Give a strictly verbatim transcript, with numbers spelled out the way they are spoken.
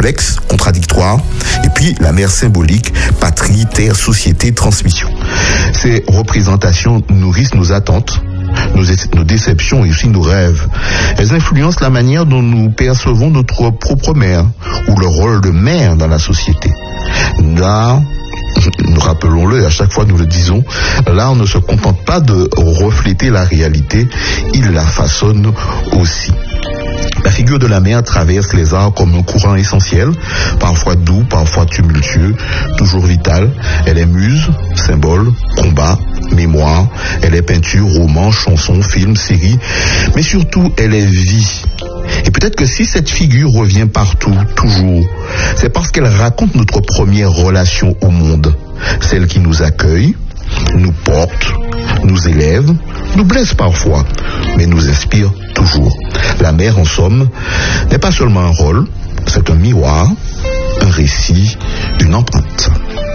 complexe, contradictoire, et puis la mère symbolique, patrie, terre, société, transmission. Ces représentations nourrissent nos attentes, nos, nos déceptions et aussi nos rêves. Elles influencent la manière dont nous percevons notre propre mère ou le rôle de mère dans la société. Là, nous rappelons-le, à chaque fois nous le disons, là on ne se contente pas de refléter la réalité, il la façonne aussi. La figure de la mère traverse les arts comme un courant essentiel, parfois doux, parfois tumultueux, toujours vital. Elle est muse, symbole, combat, mémoire. Elle est peinture, roman, chanson, film, série. Mais surtout, elle est vie. Et peut-être que si cette figure revient partout, toujours, c'est parce qu'elle raconte notre première relation au monde. Celle qui nous accueille, nous porte, nous élève, nous blesse parfois, mais nous inspire toujours. La mère, en somme, n'est pas seulement un rôle, c'est un miroir,